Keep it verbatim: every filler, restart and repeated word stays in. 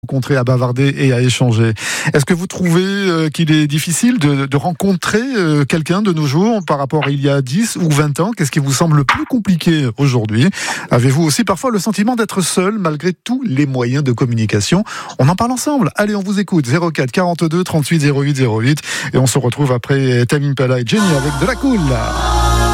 rencontrer, à bavarder et à échanger. Est-ce que vous trouvez euh, qu'il est difficile de, de rencontrer euh, quelqu'un de nos jours par rapport à il y a dix ou vingt ans? Qu'est-ce qui vous semble le plus compliqué aujourd'hui? Avez-vous aussi parfois le sentiment d'être seul malgré tous les moyens de communication? On en parle ensemble. Allez, on vous écoute. zéro quatre quarante-deux trente-huit zéro huit zéro huit et on se retrouve après Tame Impala et Jenny avec de la cool.